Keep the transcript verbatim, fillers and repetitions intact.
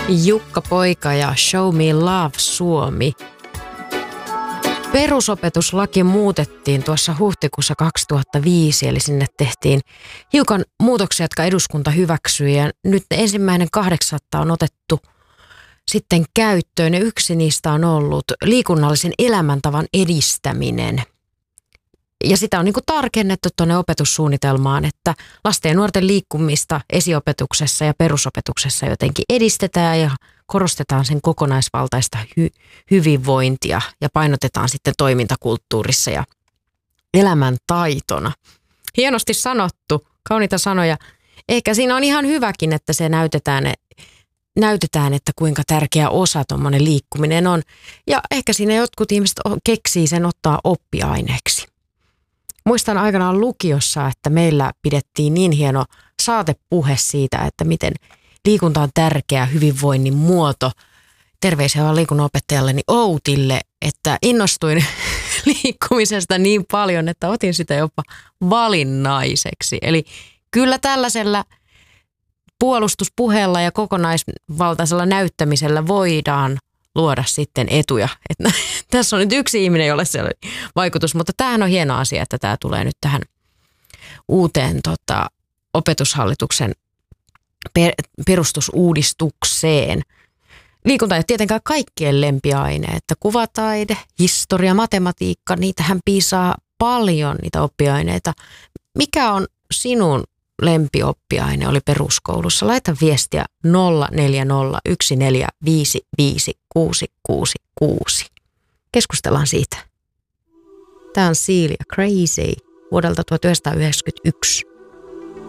Jukka Poika ja Show Me Love Suomi. Perusopetuslaki muutettiin tuossa huhtikuussa kaksituhattaviisi, eli sinne tehtiin hiukan muutoksia, jotka eduskunta hyväksyi. Ja nyt ensimmäinen kahdeksatta on otettu sitten käyttöön, ja yksi niistä on ollut liikunnallisen elämäntavan edistäminen. Ja sitä on niin kuin tarkennettu tuonne opetussuunnitelmaan, että lasten ja nuorten liikkumista esiopetuksessa ja perusopetuksessa jotenkin edistetään ja korostetaan sen kokonaisvaltaista hy- hyvinvointia ja painotetaan sitten toimintakulttuurissa ja elämäntaitona. Hienosti sanottu, kauniita sanoja. Ehkä siinä on ihan hyväkin, että se näytetään, näytetään että kuinka tärkeä osa tuommoinen liikkuminen on. Ja ehkä siinä jotkut ihmiset keksii sen ottaa oppiaineeksi. Muistan aikanaan lukiossa, että meillä pidettiin niin hieno saatepuhe siitä, että miten liikunta on tärkeä hyvinvoinnin muoto. Terveisiä vaan liikunnanopettajalleni Outille, että innostuin liikkumisesta niin paljon, että otin sitä jopa valinnaiseksi. Eli kyllä tällaisella puolustuspuheella ja kokonaisvaltaisella näyttämisellä voidaan luoda sitten etuja. Että tässä on nyt yksi ihminen, jolle se oli vaikutus, mutta tämähän on hieno asia, että tämä tulee nyt tähän uuteen tota, opetushallituksen per, perustusuudistukseen. Liikunta ei ole tietenkään kaikkien lempiaine, että kuvataide, historia, matematiikka, niitähän piisaa paljon niitä oppiaineita. Mikä on sinun lempioppiaine oli peruskoulussa? Laita viestiä nolla neljä nolla yksi neljä viisi viisi kuusi kuusi kuusi. Keskustellaan siitä. Tämä on Celia Crazy vuodelta tuhatyhdeksänsataayhdeksänkymmentäyksi.